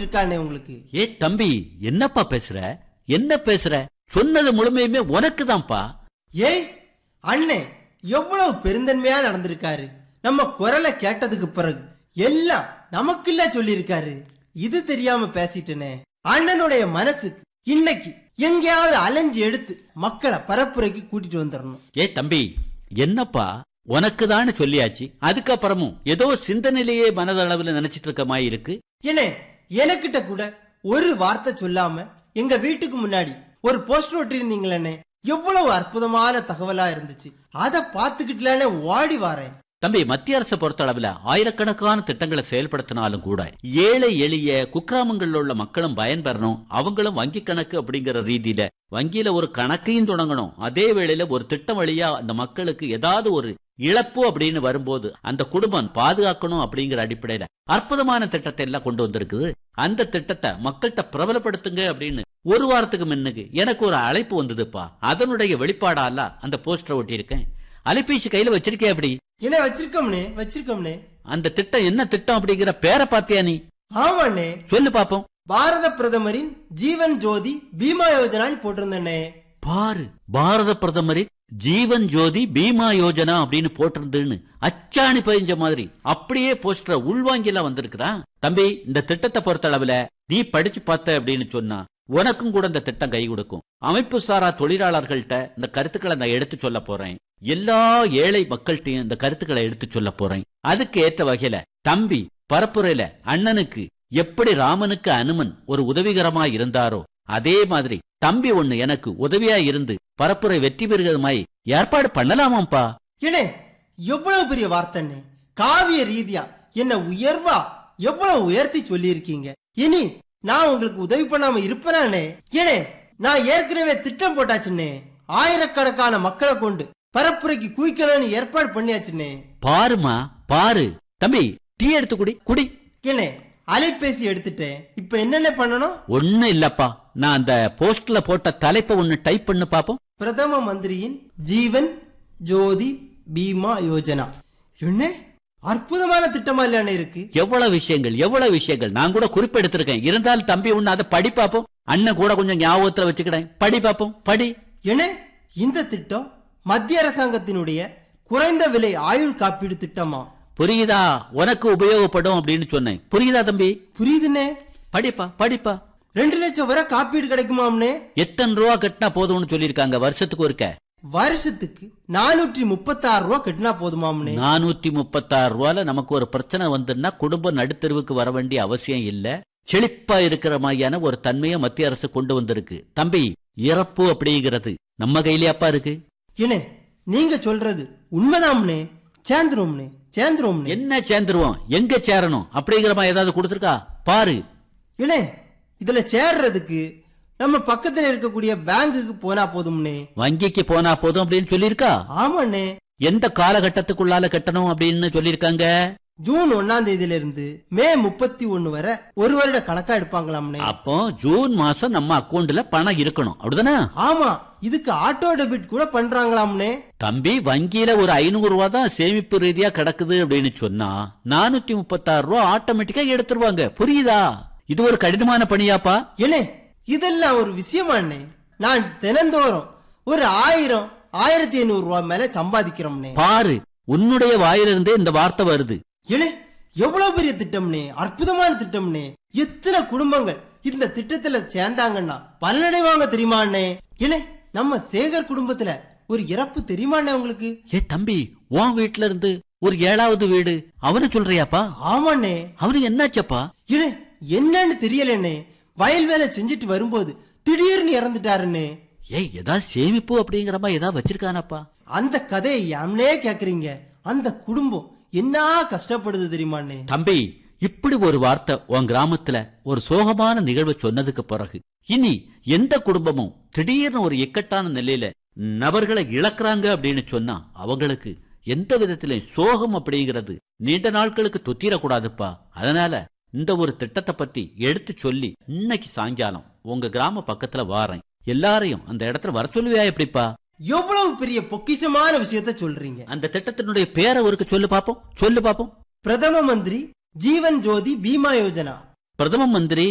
இருக்கானே உங்களுக்கு. ஏ தம்பி, என்னப்பா பேசுற? என்ன பேசுற? சொன்னது முழுமையுமே உனக்கு தான்ப்பா. ஏய் அண்ணே, எவ்வளவு பெருந்தன்மையா நடந்திருக்காரு. நம்ம குரலை கேட்டதுக்கு பிறகு எல்லாம் நமக்குள்ள சொல்லியிருக்காரு. இது தெரியாம பேசிட்டனே. அண்ணனுடைய மனசுக்கு இன்னைக்கு எங்கேயாவது அலைஞ்சு எடுத்து மக்களை பரப்புரைக்கு கூட்டிட்டு வந்துடணும். ஏ தம்பி, என்னப்பா உனக்கு தான் சொல்லியாச்சு, அதுக்கப்புறமும் ஏதோ சிந்தனையிலேயே மனதளவுல நினைச்சிட்டு இருக்க மாதிரி இருக்கு. ஏனே, எனக்கிட்ட கூட ஒரு வார்த்தை சொல்லாம எங்க வீட்டுக்கு முன்னாடி ஒரு போஸ்டர் ஒட்டிருந்தீங்களே, எவ்வளவு அற்புதமான தகவலா இருந்துச்சு. அதை பார்த்துக்கிட்டே ஓடி வாரேன். தம்பி, மத்திய அரசை பொறுத்த அளவுல ஆயிரக்கணக்கான திட்டங்களை செயல்படுத்தினாலும் கூட ஏழை எளிய குக்கிராமங்களில் உள்ள மக்களும் பயன்பெறணும். அவங்களும் வங்கி கணக்கு அப்படிங்கிற ரீதியில வங்கியில ஒரு கணக்கையும் தொடங்கணும். அதே வேளையில ஒரு திட்டம் வழியா அந்த மக்களுக்கு ஏதாவது ஒரு இழப்பு அப்படின்னு வரும்போது அந்த குடும்பம் பாதுகாக்கணும் அப்படிங்கிற அடிப்படையில அற்புதமான திட்டத்தை எல்லாம் கொண்டு வந்திருக்குது. அந்த திட்டத்தை மக்கள்கிட்ட பிரபலப்படுத்துங்க அப்படின்னு ஒரு வாரத்துக்கு முன்னுக்கு எனக்கு ஒரு அழைப்பு வந்ததுப்பா. அதனுடைய வெளிப்பாடால அந்த போஸ்டர் ஒட்டி இருக்கேன். அலைபேசி கையில வச்சிருக்கேன். அப்படி என்ன வச்சிருக்கோம்னே. அந்த திட்டம் என்ன திட்டம் அப்படிங்கிற பேரை பாத்தியா நீ? ஆமாண்ணே, சொல்லு பாப்போம். பாரத பிரதமரின் ஜீவன் ஜோதி பீமா யோஜனான்னு போட்டிருந்தேனே. பாரு, பாரத பிரதமரின் ஜீவன் ஜோதி பீமா யோஜனா அப்படின்னு போட்டிருந்துன்னு அச்சாணி பதிஞ்ச மாதிரி அப்படியே போஸ்டர் உள்வாங்கிலாம் வந்திருக்கிறான். தம்பி, இந்த திட்டத்தை பொறுத்த அளவுல நீ படிச்சு பார்த்த அப்படின்னு சொன்னா உனக்கும் கூட இந்த திட்டம் கை கொடுக்கும். அமைப்பு சாரா தொழிலாளர்கள்ட்ட இந்த கருத்துக்களை நான் எடுத்து சொல்ல போறேன். எல்லா ஏழை மக்கள்கிட்டையும் இந்த கருத்துக்களை எடுத்து சொல்ல போறேன். அதுக்கு ஏற்ற வகையில தம்பி பரப்புரையில அண்ணனுக்கு எப்படி ராமனுக்கு அனுமன் ஒரு உதவிகரமா இருந்தாரோ அதே மாதிரி தம்பி ஒண்ணு எனக்கு உதவியா இருந்து பரப்புரை வெற்றி பெறுகிறதுமாய் ஏற்பாடு பண்ணலாமாப்பா. ஏனே, எவ்வளவு பெரிய வார்த்தை. காவிய ரீதியா என்ன உயர்வா எவ்வளவு உயர்த்தி சொல்லி இருக்கீங்க. இனி நான் உங்களுக்கு உதவி பண்ணாம இருப்பேனே. ஏனே, நான் ஏற்கனவே திட்டம் போட்டாச்சுன்னே. ஆயிரக்கணக்கான மக்களை கொண்டு பரப்புரைக்கு குவிக்கணும்னு ஏற்பாடு பண்ணியாச்சுன்னே. பாருமா பாரு. தம்பி, டீ எடுத்து குடி. ஏனே, அலைபேசி எடுத்துட்டேன். இப்ப என்னென்ன பண்ணணும்? ஒண்ணு இல்லப்பா, நான் அந்த போஸ்ட்ல போட்ட தலைப்பை ஒண்ணு டைப் பண்ணு பாப்போம். பிரதம மந்திரியின் ஜீவன் ஜோதி பீமா யோஜனா. என்ன அற்புதமான திட்டமா இல்ல இருக்கு. எவ்வளவு விஷயங்கள் நான் கூட குறிப்பெடுத்திருக்கேன். இருந்தாலும் தம்பி ஒண்ணு அதை படி பாப்போம். அண்ணன் கூட கொஞ்சம் ஞாபகத்துல வச்சுக்கிறேன். படி பாப்போம், படி. என்ன இந்த திட்டம் மத்திய அரசாங்கத்தினுடைய குறைந்த விலை ஆயுள் காப்பீடு திட்டமா? புரியுதா? உனக்கு உபயோகப்படும் அப்படின்னு சொன்னேன். புரியுதா தம்பி? புரியுதுன்னே. படிப்பா. 2 லட்சம் வரை காப்பீடு கிடைக்குமாம்னே. எத்தனை ரூபா கட்டினா போதும்னு சொல்லிருக்காங்க வருஷத்துக்கு ஒருக்க? வருஷத்துக்கு 436 ரூபா கட்டினா போதுமாம்னே. 436 ரூபால நமக்கு ஒரு பிரச்சனை வந்துன்னா குடும்ப நடுத்தெருவுக்கு வர வேண்டிய அவசியம் இல்ல. செழிப்பா இருக்கிற மாதிரியான ஒரு தன்மையை மத்திய அரசு கொண்டு வந்திருக்கு. தம்பி, இறப்பு அப்படிங்கிறது நம்ம கையிலேயாப்பா இருக்கு. என்ன நீங்க சொல்றது உண்மைதாம்னே. சேர்ந்துருவோம்னே. என்ன சேர்ந்துருவோம்? எங்க சேரணும் அப்படிங்கிற மாதிரி ஏதாவது கொடுத்திருக்கா பாரு. என்ன இதுல சேர்றதுக்கு நம்ம பக்கத்துல இருக்கக்கூடிய பேங்குக்கு போனா போதும்னே. வங்கிக்கு போனா போதும் அப்படின்னு சொல்லிருக்கா? ஆமாண்ணே. எந்த காலகட்டத்துக்குள்ளால கட்டணும் அப்படின்னு சொல்லிருக்காங்க? ஜூன் 1ஆம் தேதியில இருந்து மே 31 வரை ஒரு வருட கணக்கா எடுப்பாங்களாம்னே. அப்போ ஜூன் மாசம் நம்ம அக்கௌண்ட்ல பணம் இருக்கணும், அப்படிதானே? ஆமா, இதுக்கு ஆட்டோ டெபிட் கூட பண்றாங்களாம்னே. தம்பி, வங்கியில ஒரு 500 ரூபா தான் சேமிப்பு ரீதியா கிடக்குது அப்படின்னு சொன்னா 436 ரூபா ஆட்டோமேட்டிக்கா எடுத்துருவாங்க. புரியுதா? இது ஒரு கடினமான பணியாப்பா. என்ன இதெல்லாம் ஒரு விஷயமா? நான் தினந்தோறும் ஒரு 1000-1500 ரூபாய் மேல சம்பாதிக்கிறோம்னே. பாரு, உன்னுடைய வாயிலிருந்தே இந்த வார்த்தை வருது. ஏனே, எவ்வளவு பெரிய திட்டம்னே, அற்புதமான திட்டம்னே. எத்தனை குடும்பங்கள் இந்த திட்டத்துல சேர்ந்தாங்கன்னா பலனடைவாங்க தெரியுமாண்ணே. ஏனே, நம்ம சேகர் குடும்பத்துல ஒரு இறப்பு தெரியுமாண்ணே உங்களுக்கு? ஏ தம்பி, உன் வீட்டுல இருந்து ஒரு 7வது வீடு அவனு சொல்றியாப்பா? ஆமாண்ணே. அவனுக்கு என்னாச்சப்பா? ஏனே, என்னன்னு தெரியலண்ணே. வயல் வேலை செஞ்சுட்டு வரும்போது திடீர்னு இறந்துட்டாருண்ணே. ஏய், ஏதாவது சேமிப்பு அப்படிங்கிற மாதிரி ஏதாவது வச்சிருக்கானப்பா? அந்த கதையை யாம்னே கேக்குறீங்க? அந்த குடும்பம் என்ன கஷ்டப்படுது தெரியுமாண்ணே. தம்பி, இப்படி ஒரு வார்த்தை உன் கிராமத்துல ஒரு சோகமான நிகழ்வு சொன்னதுக்கு பிறகு இனி எந்த குடும்பமும் திடீர்னு ஒரு இக்கட்டான நிலையில நபர்களை இழக்கிறாங்க அப்படின்னு சொன்னா அவங்களுக்கு எந்த விதத்திலும் சோகம் அப்படிங்கிறது நீண்ட நாட்களுக்கு தொத்திரக்கூடாதுப்பா. அதனால இந்த ஒரு திட்டத்தை பத்தி எடுத்து சொல்லி இன்னைக்கு சாயங்காலம் உங்க கிராம பக்கத்துல வாரேன். எல்லாரையும் அந்த இடத்துல வர சொல்லுவியா? எப்படிப்பா? எவ்வளவு பெரிய பொக்கிஷமான விஷயத்த சொல்றீங்க. அந்த திட்டத்தினுடைய பேரை ஒருக்கு சொல்லு பாப்போம். பிரதம மந்திரி ஜீவன் ஜோதி பீமா யோஜனா. பிரதம மந்திரி